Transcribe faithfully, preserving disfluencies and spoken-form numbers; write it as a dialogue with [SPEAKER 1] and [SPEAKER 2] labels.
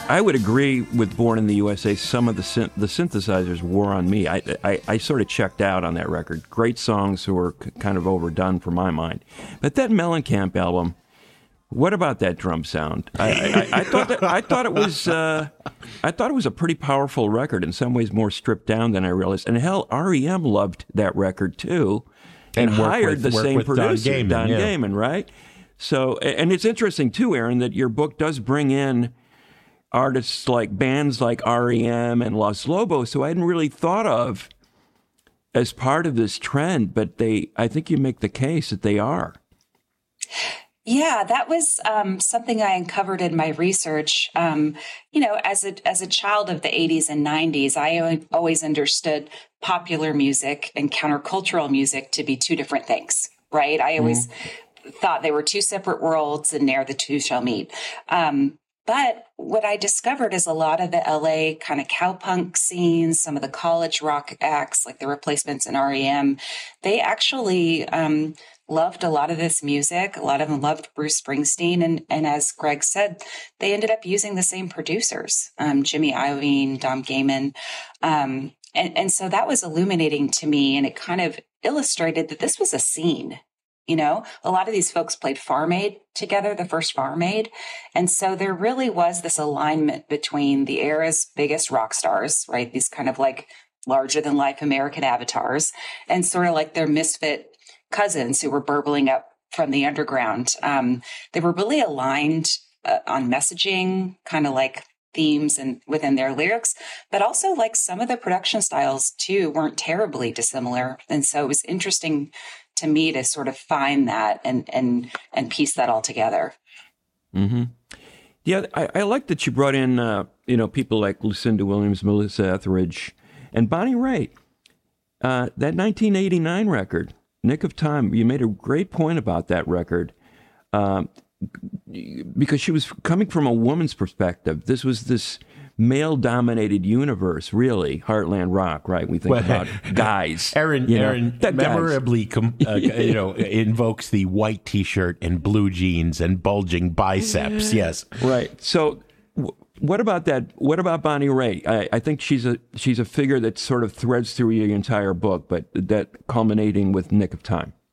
[SPEAKER 1] I would agree with Born in the U S A. Some of the syn- the synthesizers wore on me. I, I, I sort of checked out on that record. Great songs who were c- kind of overdone for my mind. But that Mellencamp album, what about that drum sound? I, I, I thought that, I thought it was uh, I thought it was a pretty powerful record. In some ways, more stripped down than I realized. And hell, R E M loved that record too, and, and hired
[SPEAKER 2] with,
[SPEAKER 1] the same producer,
[SPEAKER 2] Don Gaiman,
[SPEAKER 1] Don
[SPEAKER 2] yeah.
[SPEAKER 1] Gaiman, right? So, and it's interesting too, Aaron, that your book does bring in artists like bands like R E M and Los Lobos, who I hadn't really thought of as part of this trend, but they, I think you make the case that they are.
[SPEAKER 3] Yeah, that was um, something I uncovered in my research. Um, you know, as a as a child of the eighties and nineties, I always understood popular music and countercultural music to be two different things, right? I always mm. thought they were two separate worlds, and ne'er the two shall meet. Um, but what I discovered is a lot of the L A kind of cowpunk scenes, some of the college rock acts like the Replacements and R E M, they actually um, loved a lot of this music. A lot of them loved Bruce Springsteen. And, and as Greg said, they ended up using the same producers, um, Jimmy Iovine, Don Gaiman. Um, and, and so that was illuminating to me. And it kind of illustrated that this was a scene. You know, a lot of these folks played Farm Aid together, the first Farm Aid. And so there really was this alignment between the era's biggest rock stars, right? These kind of like larger than life American avatars, and sort of like their misfit cousins who were burbling up from the underground. Um, they were really aligned uh, on messaging, kind of like themes and within their lyrics, but also like some of the production styles too weren't terribly dissimilar. And so it was interesting to me to sort of find that and and and piece that all together.
[SPEAKER 1] Mm-hmm. Yeah, I, I like that you brought in uh, you know people like Lucinda Williams, Melissa Etheridge, and Bonnie Raitt. Uh, that nineteen eighty-nine record, Nick of Time. You made a great point about that record um, because she was coming from a woman's perspective. This was this male-dominated universe, really, Heartland rock, right? We think well, about guys.
[SPEAKER 2] Aaron,
[SPEAKER 1] you know,
[SPEAKER 2] Aaron memorably, com- uh, you know, invokes the white T-shirt and blue jeans and bulging biceps. Yes,
[SPEAKER 1] right. So, w- what about that? What about Bonnie Raitt? I, I think she's a she's a figure that sort of threads through your entire book, but that culminating with Nick of Time.